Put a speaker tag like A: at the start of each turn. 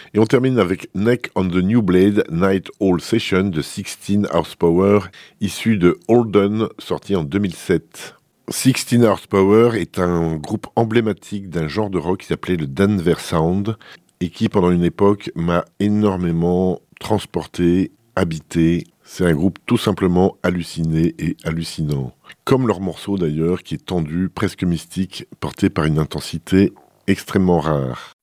A: Et on termine avec Neck on the New Blade, Night Owl Session de 16 Horsepower, issu de Holden, sorti en 2007. 16 Horsepower est un groupe emblématique d'un genre de rock qui s'appelait le Denver Sound et qui, pendant une époque, m'a énormément transporté, habité. C'est un groupe tout simplement halluciné et hallucinant. Comme leur morceau d'ailleurs, qui est tendu, presque mystique, porté par une intensité extrêmement rare.